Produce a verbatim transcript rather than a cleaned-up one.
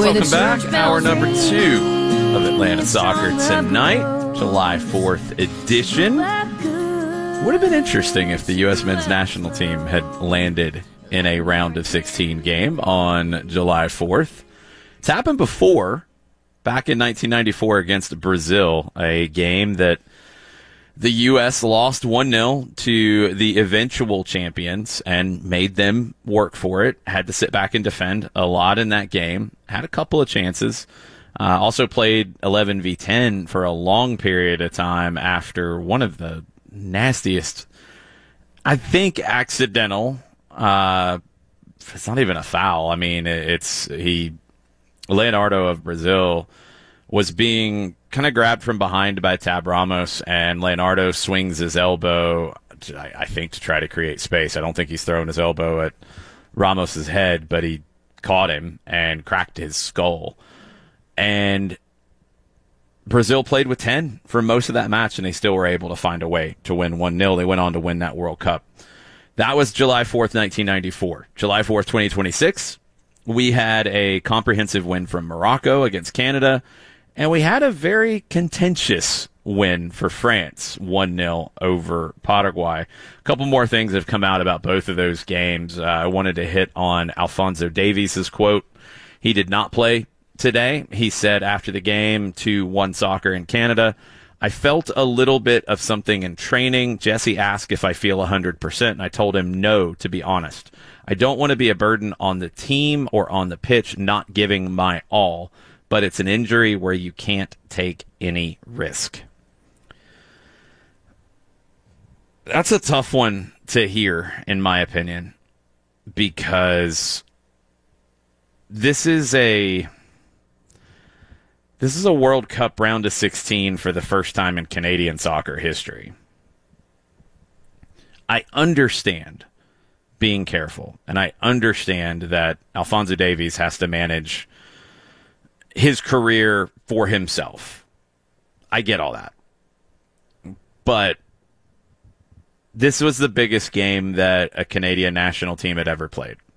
Welcome back. Hour number two of Atlanta Soccer tonight, July fourth edition. Would have been interesting if the U S men's national team had landed in a round of sixteen game on July fourth. It's happened before, back in nineteen ninety-four against Brazil, a game that the U S lost one nil to the eventual champions and made them work for it. Had to sit back and defend a lot in that game. Had a couple of chances. Uh, also played eleven v ten for a long period of time after one of the nastiest, I think, accidental. Uh, it's not even a foul. I mean, it's he, Leonardo of Brazil was being kind of grabbed from behind by Tab Ramos, and Leonardo swings his elbow, I, I think, to try to create space. I don't think he's throwing his elbow at Ramos's head, but he caught him and cracked his skull. And Brazil played with ten for most of that match, and they still were able to find a way to win one nil. They went on to win that World Cup. That was July fourth, nineteen ninety-four. July fourth, twenty twenty-six, we had a comprehensive win from Morocco against Canada, and we had a very contentious win for France, one nil over Paraguay. A couple more things have come out about both of those games. Uh, I wanted to hit on Alphonso Davies' quote. He did not play today. He said after the game to One Soccer in Canada, "I felt a little bit of something in training. Jesse asked if I feel one hundred percent, and I told him no, to be honest. I don't want to be a burden on the team or on the pitch not giving my all, but it's an injury where you can't take any risk." That's a tough one to hear, in my opinion, because this is a this is a World Cup round of sixteen for the first time in Canadian soccer history. I understand being careful, and I understand that Alphonso Davies has to manage his career for himself. I get all that. But this was the biggest game that a Canadian national team had ever played.